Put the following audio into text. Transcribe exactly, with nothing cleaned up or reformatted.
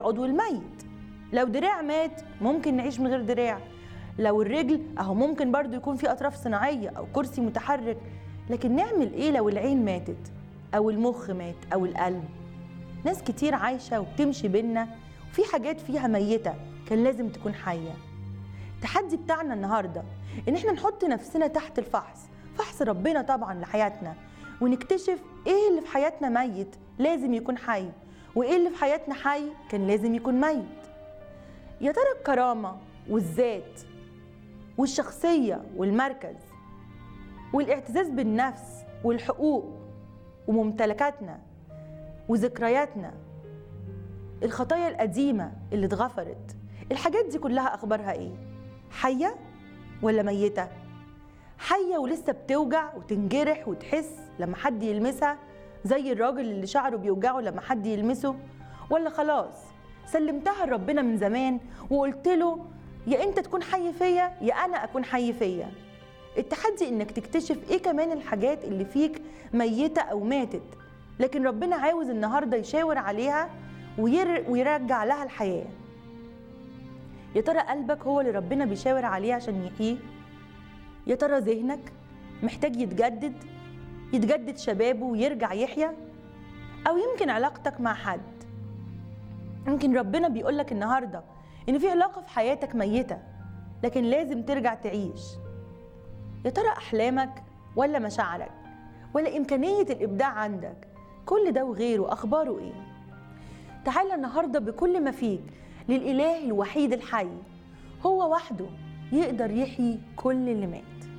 عضو الميت. لو دراع مات ممكن نعيش من غير دراع، لو الرجل اهو ممكن برضو يكون في اطراف صناعيه او كرسي متحرك. لكن نعمل ايه لو العين ماتت او المخ مات او القلب؟ ناس كتير عايشه وبتمشي بينا وفي حاجات فيها ميته كان لازم تكون حيه. التحدي بتاعنا النهارده ان احنا نحط نفسنا تحت الفحص، فحص ربنا طبعا لحياتنا، ونكتشف ايه اللي في حياتنا ميت لازم يكون حي، وايه اللي في حياتنا حي كان لازم يكون ميت. يا ترى الكرامه والذات والشخصيه والمركز والاعتزاز بالنفس والحقوق وممتلكاتنا وذكرياتنا، الخطايا القديمه اللي اتغفرت، الحاجات دي كلها اخبارها ايه؟ حيه ولا ميته؟ حيه ولسه بتوجع وتنجرح وتحس لما حد يلمسها زي الراجل اللي شعره بيوجعه لما حد يلمسه، ولا خلاص سلمتها لربنا من زمان وقلت له يا انت تكون حي فيا يا انا اكون حي فيا؟ التحدي انك تكتشف ايه كمان الحاجات اللي فيك ميته او ماتت، لكن ربنا عاوز النهارده يشاور عليها وير ويرجع لها الحياه. يا ترى قلبك هو اللي ربنا بيشاور عليه عشان يحييه؟ يا ترى ذهنك محتاج يتجدد يتجدد شبابه ويرجع يحيا؟ او يمكن علاقتك مع حد، يمكن ربنا بيقولك النهارده ان في علاقه في حياتك ميته لكن لازم ترجع تعيش. يا ترى احلامك ولا مشاعرك ولا امكانيه الابداع عندك، كل ده وغيره اخباره ايه؟ تعالى النهارده بكل ما فيك للاله الوحيد الحي، هو وحده يقدر يحيي كل اللي مات.